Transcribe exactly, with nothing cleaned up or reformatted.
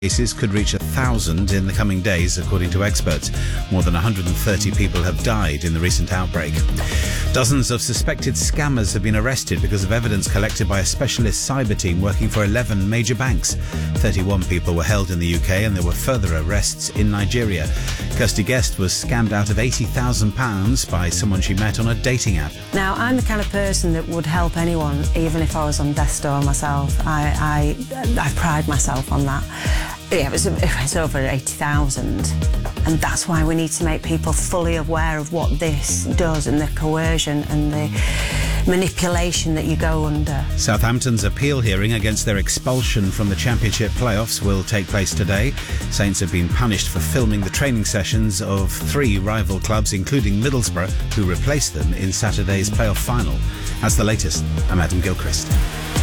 Cases could reach a thousand in the coming days, according to experts. More than one hundred thirty people have died in the recent outbreak. Dozens of suspected scammers have been arrested because of evidence collected by a specialist cyber team working for eleven major banks. thirty-one people were held in the U K and there were further arrests in Nigeria. Kirsty Guest was scammed out of eighty thousand pounds by someone she met on a dating app. Now, I'm the kind of person that would help anyone, even if I was on death's door myself. I, I, I pride myself on that. Yeah, it was, it was over eighty thousand, and that's why we need to make people fully aware of what this does and the coercion and the manipulation that you go under. Southampton's appeal hearing against their expulsion from the Championship playoffs will take place today. Saints have been punished for filming the training sessions of three rival clubs, including Middlesbrough, who replaced them in Saturday's playoff final. That's the latest. I'm Adam Gilchrist.